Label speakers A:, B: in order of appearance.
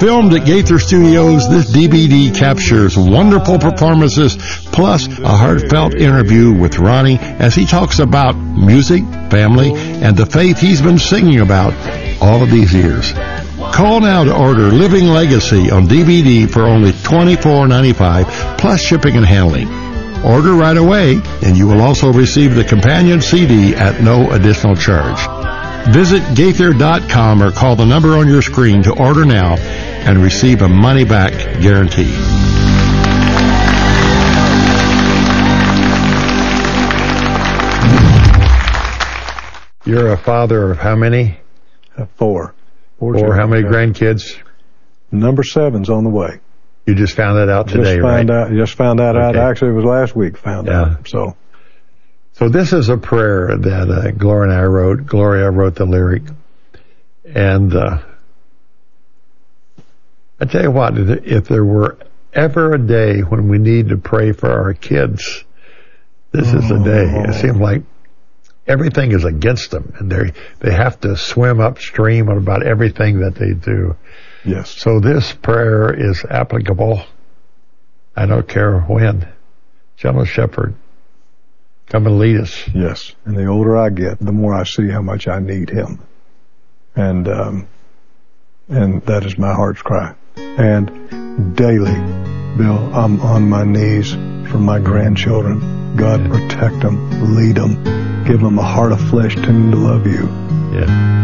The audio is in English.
A: Filmed at Gaither Studios, this DVD captures wonderful performances, plus a heartfelt interview with Ronnie as he talks about music, family, and the faith he's been singing about all of these years. Call now to order Living Legacy on DVD for only $24.95 plus shipping and handling. Order right away, and you will also receive the companion CD at no additional charge. Visit Gaither.com or call the number on your screen to order now and receive a money-back guarantee. You're a father of how many?
B: Four.
A: Four. How many grandkids?
B: Number 7's on the way.
A: You just found that out today, right?
B: Just found that out.
A: Okay.
B: Actually, it was last week found out. So
A: this is a prayer that Gloria and I wrote. Gloria wrote the lyric. And I tell you what, if there were ever a day when we need to pray for our kids, this is the day. It seems like everything is against them, and they have to swim upstream on about everything that they do.
B: Yes.
A: So this prayer is applicable. I don't care when. General Shepherd, come and lead us.
B: Yes. And the older I get, the more I see how much I need him. And that is my heart's cry. And daily, Bill, I'm on my knees for my grandchildren. God, protect them, lead them, give them a heart of flesh tuned to love you.
A: Yeah.